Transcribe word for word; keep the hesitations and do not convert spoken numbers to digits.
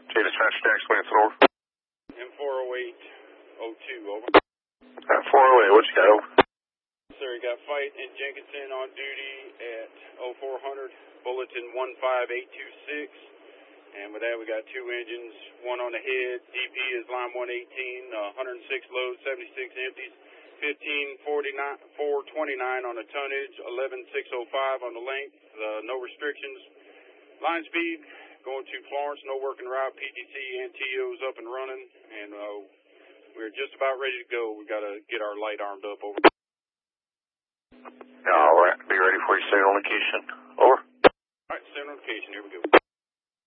J dispatch, Dax Lansing, over. M four oh eight oh two, over. Uh, four oh eight, what you got, over? Sir, you got Fight and Jenkinson on duty at oh four hundred, Bulletin one five eight two six. And with that, we got two engines, one on the head. D P is line one eighteen, uh, one oh six loads, seventy-six empties, fifteen forty-nine, four twenty-nine on the tonnage, eleven six oh five on the length, uh, no restrictions. Line speed, going to Florence, no working route, P T C and T O's up and running, and uh, we're just about ready to go. We got to get our light armed up, over. All right, be ready for your signal location, over. All right, signal location, here we go.